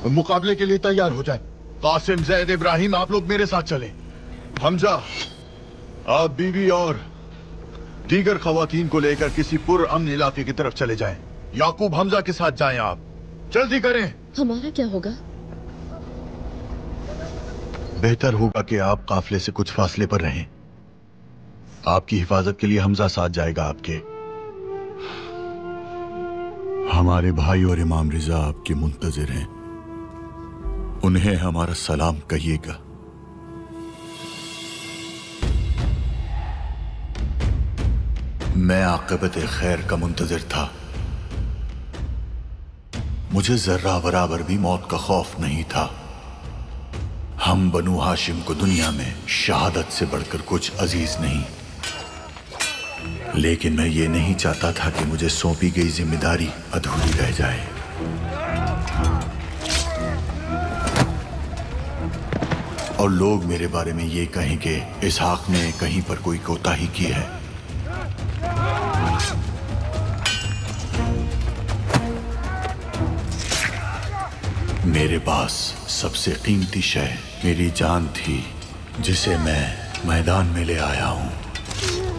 मुकाबले के लिए तैयार हो जाए। कासिम, जैद, इब्राहिम, आप लोग मेरे साथ चलें। हमजा, आप बीवी और दीगर खवातीन को लेकर किसी पुरअमन इलाके की तरफ चले जाएं। याकूब, हमजा के साथ जाएं। आप जल्दी करें। हमारा क्या होगा? बेहतर होगा कि आप काफिले से कुछ फासले पर रहें। आपकी हिफाजत के लिए हमजा साथ जाएगा आपके। हमारे भाई और इमाम रिजा आपके मुंतजिर हैं, उन्हें हमारा सलाम कहिएगा। मैं आक़िबत खैर का मुंतजिर था। मुझे जर्रा बराबर भी मौत का खौफ नहीं था। हम बनु हाशिम को दुनिया में शहादत से बढ़कर कुछ अजीज नहीं, लेकिन मैं ये नहीं चाहता था कि मुझे सौंपी गई जिम्मेदारी अधूरी रह जाए। और लोग मेरे बारे में ये कहें कि इसहाक ने कहीं पर कोई कोताही की है। मेरे पास सबसे कीमती शय मेरी जान थी, जिसे मैं मैदान में ले आया हूं।